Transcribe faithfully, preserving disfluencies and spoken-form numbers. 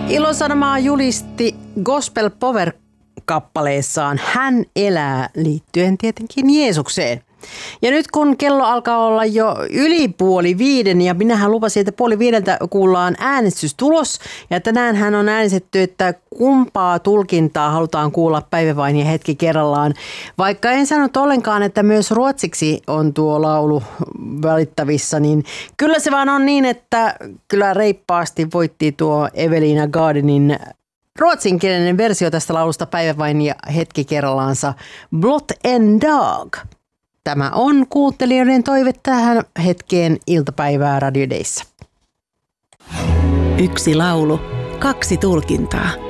Ilosanomaa julisti Gospel Power-kappaleessaan Hän elää liittyen tietenkin Jeesukseen. Ja nyt kun kello alkaa olla jo yli puoli viiden ja minähän lupasin, että puoli viideltä kuullaan äänestystulos. Ja tänään hän on äänestetty, että kumpaa tulkintaa halutaan kuulla päivävain ja hetki kerrallaan. Vaikka en sanonut ollenkaan, että myös ruotsiksi on tuo laulu valittavissa, niin kyllä se vaan on niin, että kyllä reippaasti voitti tuo Evelina Gardenin ruotsinkielinen versio tästä laulusta päivävain ja hetki kerrallaansa Blot en dag. Tämä on kuuntelijoiden toive tähän hetkeen iltapäivää Radio Dayssa. Yksi laulu, kaksi tulkintaa.